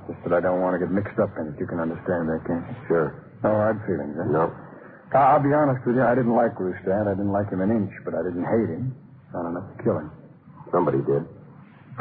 Just that I don't want to get mixed up in it. You can understand that, can't you? Sure. No hard feelings, huh? No. I'll be honest with you. I didn't like Rustad. I didn't like him an inch, but I didn't hate him. Not enough to kill him. Somebody did.